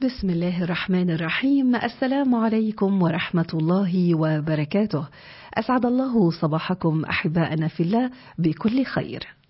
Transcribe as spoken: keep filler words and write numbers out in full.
بسم الله الرحمن الرحيم. السلام عليكم ورحمة الله وبركاته. أسعد الله صباحكم أحباءنا في الله بكل خير.